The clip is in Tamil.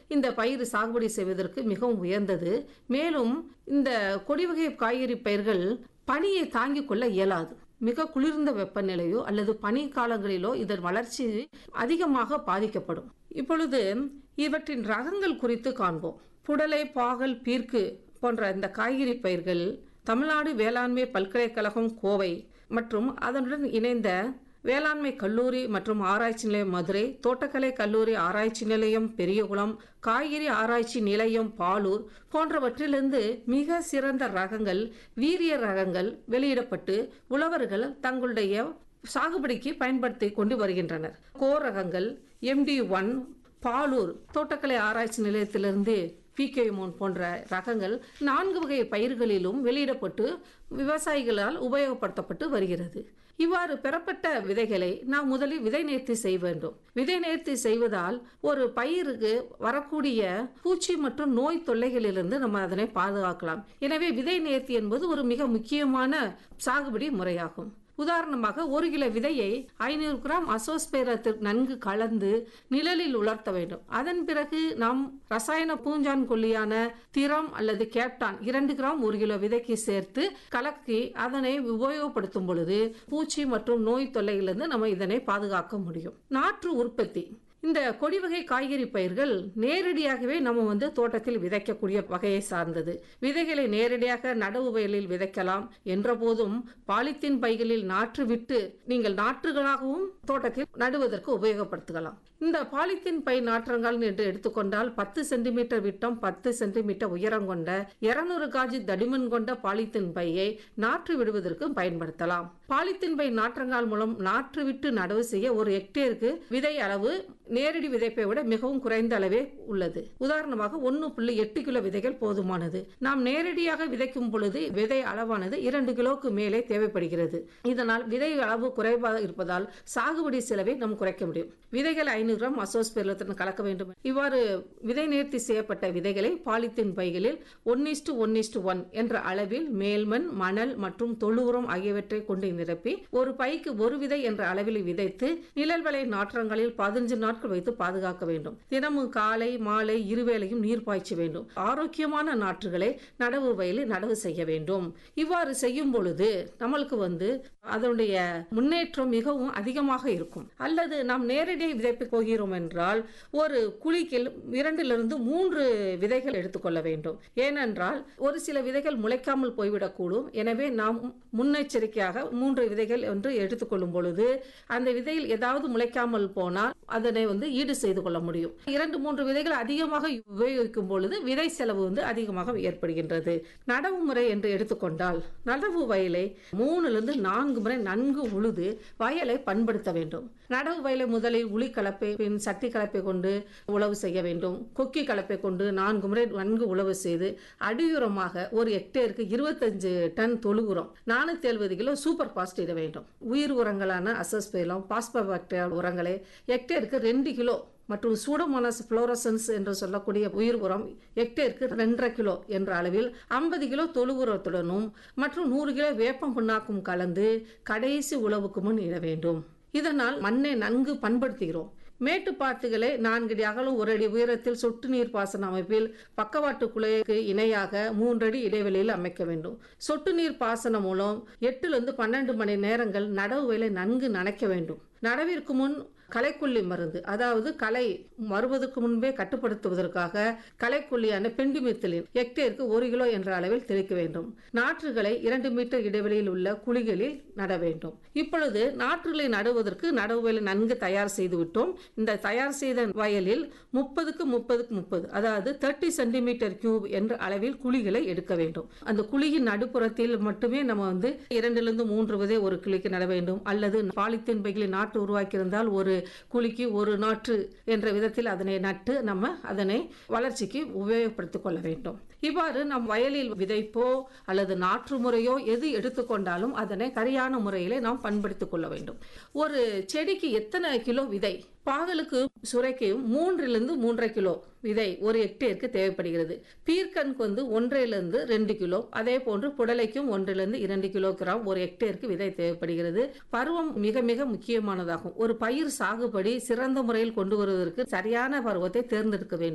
இந்த பயிர் சாகுபடி செய்வதற்கு மிகவும் உயர்ந்தது. மேலும் இந்த கொடி வகை காய்கறி பயிர்கள் பனியை தாங்கிக் கொள்ள இயலாது. மிக குளிர்ந்த வெப்பநிலையோ அல்லது பனி காலங்களிலோ இதன் வளர்ச்சி அதிகமாக பாதிக்கப்படும். இப்பொழுது இவற்றின் ரகங்கள் குறித்து காண்போம். புடலை, பாகல், பீர்க்கு போன்ற இந்த காய்கறி பயிர்கள் தமிழ்நாடு வேளாண்மை பல்கலைக்கழகம் கோவை மற்றும் அதனுடன் இணைந்த வேளாண்மை கல்லூரி மற்றும் ஆராய்ச்சி நிலையம் மதுரை, தோட்டக்கலை கல்லூரி ஆராய்ச்சி நிலையம் பெரியகுளம், காய்கறி ஆராய்ச்சி நிலையம் பாலூர் போன்றவற்றிலிருந்து மிக சிறந்த ரகங்கள், வீரிய ரகங்கள் வெளியிடப்பட்டு உழவர்கள் தங்களுடைய சாகுபடிக்கு பயன்படுத்தி கொண்டு வருகின்றனர். கோர் ரகங்கள் MD1, பாலூர் தோட்டக்கலை ஆராய்ச்சி நிலையத்திலிருந்து PK3 போன்ற ரகங்கள் 4 வகை பயிர்களிலும் வெளியிடப்பட்டு விவசாயிகளால் உபயோகப்படுத்தப்பட்டு வருகிறது. இவ்வாறு பெறப்பட்ட விதைகளை நாம் முதலில் விதை நேர்த்தி செய்ய வேண்டும். விதை நேர்த்தி செய்வதால் ஒரு பயிருக்கு வரக்கூடிய பூச்சி மற்றும் நோய் தொல்லைகளிலிருந்து நம்ம அதனை பாதுகாக்கலாம். எனவே விதை நேர்த்தி என்பது ஒரு மிக முக்கியமான சாகுபடி முறையாகும். உதாரணமாக 1 கிலோ விதையை 500 கிராம் அசோஸ்பைரத்தில் நன்கு கலந்து நிழலில் உலர்த்த வேண்டும். அதன் பிறகு நாம் ரசாயன பூஞ்சான் கொல்லியான திரம் அல்லது கேப்டான் 2 கிராம் 1 கிலோ விதைக்கு சேர்த்து கலக்கி அதனை உபயோகப்படுத்தும் பொழுது பூச்சி மற்றும் நோய் தொல்லையிலிருந்து நம்ம இதனை பாதுகாக்க முடியும். நாற்று உற்பத்தி. இந்த கொடி வகை காய்கறி பயிர்கள் நேரடியாகவே நம்ம தோட்டத்தில் விதைக்கக்கூடிய வகையை சார்ந்தது. விதைகளை நேரடியாக நடவு வயலில் விதைக்கலாம் என்ற போதும் பாலித்தீன் பைகளில் நாற்று விட்டு நீங்கள் நாற்றுகளாகவும் தோட்டத்தில் நடுவதற்கு உபயோகப்படுத்தலாம். இந்த பாலித்தீன் பை நாற்றங்கள் என்று எடுத்துக்கொண்டால் 10 சென்டிமீட்டர் விட்டம் 10 சென்டிமீட்டர் உயரம் கொண்ட 200 காஜி தடிமன் கொண்ட பாலித்தீன் பையை நாற்று விடுவதற்கு பயன்படுத்தலாம். பாலித்தீன் பை நாற்றங்கால் மூலம் நாற்று விட்டு நடவு செய்ய ஒரு ஹெக்டேருக்கு விதை அளவு நேரடி விதைப்பை விட மிகவும் குறைந்த அளவே உள்ளது. உதாரணமாக 1.8 கிலோ விதைகள் போதுமானது. நாம் நேரடியாக விதைக்கும் பொழுது விதை அளவானது 2 கிலோக்கு மேலே தேவைப்படுகிறது. இதனால் விதை அளவு குறைவாக இருப்பதால் சாகுபடி செலவை நாம் குறைக்க முடியும். விதைகள் 500 கிராம் அசோஸ்பைரலுடன் கலக்க வேண்டும். இவ்வாறு விதை நேர்த்தி செய்யப்பட்ட விதைகளை பாலித்தீன் பைகளில் 1:1:1 என்ற அளவில் மேல்மண், மணல் மற்றும் தொழு உரம் ஆகியவற்றை கொண்டு நிரப்பி ஒரு பைக்கு ஒரு விதை என்ற அளவில் விதைத்து நிழல் வலை நாற்றங்களில் 15 நாட்கள் வைத்து பாதுகாக்க வேண்டும். தினமும் காலை மாலை இருவேளையும் நீர் பாய்ச்ச வேண்டும். ஆரோக்கியமான நாற்றுகளை நடவு வயலில் நடவு செய்ய வேண்டும். இவ்வாறு செய்யும் பொழுது நம்மளுக்கு அதனுடைய முன்னேற்றம் மிகவும் அதிகமாக இருக்கும். அல்லது நாம் நேரடியாக விதைப்பு போகிறோம் என்றால் ஒரு குழிக்கு 2 - 3 விதைகள் எடுத்துக்கொள்ள வேண்டும். ஏனென்றால் ஒரு சில விதைகள் முளைக்காமல் போய்விடக்கூடும். எனவே நாம் முன்னெச்சரிக்கையாக 3 விதைகள் என்று எடுத்துக்கொள்ளும் பொழுது அந்த விதையில் ஏதாவது முளைக்காமல் போனால் அதனை ஈடு செய்து கொள்ள முடியும். 2-3 விதைகள் அதிகமாக உபயோகிக்கும் பொழுது விதை செலவு அதிகமாக ஏற்படுகின்றது. நடவு முறை என்று எடுத்துக்கொண்டால் நடவு வயலை 3 - 4 முறை நன்கு உழுது வயலை பண்படுத்த வேண்டும். நடவு வயலை முதலில் உளி கலப்பை, பின் சட்டி கலப்பை கொண்டு உழவு செய்ய வேண்டும். கொக்கி கலப்பை கொண்டு 4 முறை நன்கு உழவு செய்து அடியுரமாக ஒரு ஹெக்டேருக்கு 25 டன் தொழு உரம், 470 கிலோ சூப்பர் பாஸ்ட் இட வேண்டும். உயிர் உரங்களான அசோஸ்பைரம், பாஸ்போபாக்டீரியா உரங்களை ஹெக்டேருக்கு 2 கிலோ மற்றும் சூடோமோனாஸ் புளோரசன்ஸ் என்று சொல்லக்கூடிய உயிர் உரம் ஹெக்டேருக்கு 2.5 கிலோ என்ற அளவில் 50 கிலோ தொழு உரத்துடனும் மற்றும் 100 கிலோ வேப்பம் புண்ணாக்கும் கலந்து கடைசி உழவுக்கு முன் இட வேண்டும். இதனால் மண்ணை நன்கு பண்படுத்துகிறோம். மேட்டுப்பாத்துகளை 4 அடி அகலம் 1 அடி உயரத்தில் சொட்டு நீர் பாசன அமைப்பில் பக்கவாட்டு குழைக்கு இணையாக 3 அடி இடைவெளியில் அமைக்க வேண்டும். சொட்டு நீர் பாசனம் மூலம் 8 - 12 மணி நேரங்கள் நடவு வயலை நன்கு நனைக்க வேண்டும். நடவிற்கு முன் களைக்கொல்லி மருந்து, அதாவது களை வருவதற்கு முன்பே கட்டுப்படுத்துவதற்காக களைக்கொல்லியான பெண்டிமித்திலின் ஹெக்டேருக்கு 1 கிலோ என்ற அளவில் தெளிக்க வேண்டும். நாற்றுகளை 2 மீட்டர் இடைவெளியில் உள்ள குழிகளில் நட வேண்டும். இப்பொழுது நாற்றுகளை நடுவதற்கு நடவு வயலை நன்கு தயார் செய்து விட்டோம். இந்த தயார் செய்த வயலில் 30க்கு 30க்கு 30 அதாவது 30 சென்டிமீட்டர் கியூப் என்ற அளவில் குழிகளை எடுக்க வேண்டும். அந்த குழியின் நடுப்புறத்தில் மட்டுமே நம்ம 2 - 3 விதை ஒரு குழிக்கு நட வேண்டும். அல்லது பாலித்தீன் பைகளில் நாற்று உருவாக்கியிருந்தால் ஒரு குழிக்கு ஒரு நாற்று என்ற விதத்தில் அதனை நட்டு நம்ம அதனை வளர்ச்சிக்கு உபயோகப்படுத்திக் கொள்ள வேண்டும். இவ்வாறு நம் வயலில் விதைப்போ அல்லது நாற்று முறையோ எது எடுத்துக்கொண்டாலும் அதனை சரியான முறையிலே நாம் பண்படுத்திக் கொள்ள வேண்டும். ஒரு செடிக்கு எத்தனை கிலோ விதை? பாகலுக்கு சுரைக்கும் 3 - 3.5 கிலோ விதை ஒரு ஹெக்டேருக்கு தேவைப்படுகிறது. பீர்க்கனுக்கு 1 - 2 கிலோ, அதே போன்று புடலைக்கும் 1 - 2 கிலோகிராம் ஒரு ஹெக்டேருக்கு விதை தேவைப்படுகிறது. பருவம் மிக மிக முக்கியமானதாகும். ஒரு பயிர் சாகுபடி சிறந்த முறையில் கொண்டு வருவதற்கு சரியான பருவத்தை தேர்ந்தெடுக்க வேண்டும்.